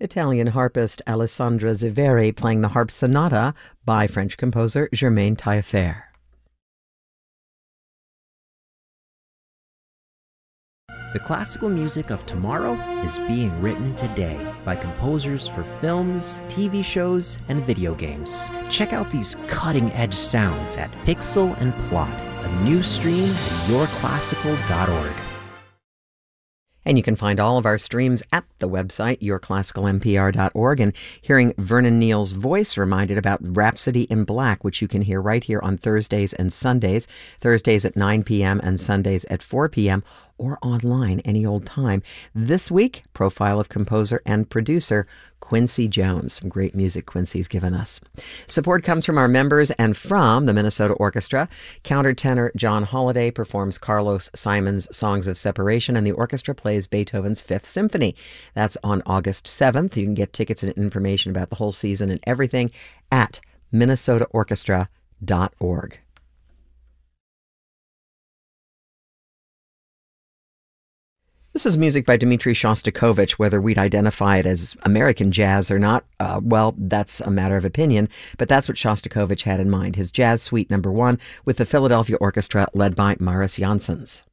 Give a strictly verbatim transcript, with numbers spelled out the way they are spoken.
Italian harpist Alessandra Ziveri playing the harp sonata by French composer Germain Taillefer. The classical music of tomorrow is being written today by composers for films, T V shows, and video games. Check out these cutting-edge sounds at Pixel and Plot, a new stream at your classical dot org. And you can find all of our streams at the website, your classical n p r dot org. And hearing Vernon Neal's voice reminded about Rhapsody in Black, which you can hear right here on Thursdays and Sundays, Thursdays at nine p.m. and Sundays at four p.m., or online any old time. This week, profile of composer and producer Quincy Jones. Some great music Quincy's given us. Support comes from our members and from the Minnesota Orchestra. Countertenor John Holliday performs Carlos Simon's Songs of Separation, and the orchestra plays Beethoven's Fifth Symphony. That's on August seventh. You can get tickets and information about the whole season and everything at minnesota orchestra dot org. This is music by Dmitri Shostakovich. Whether we'd identify it as American jazz or not, uh, well, that's a matter of opinion, but that's what Shostakovich had in mind. His Jazz Suite number one with the Philadelphia Orchestra led by Maris Janssens.